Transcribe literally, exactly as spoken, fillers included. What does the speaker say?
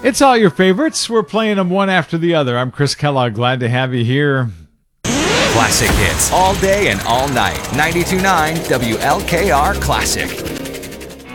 It's all your favorites. We're playing them one after the other. I'm Chris Kellogg. Glad to have you here. Classic hits all day and all night. ninety-two point nine W L K R Classic.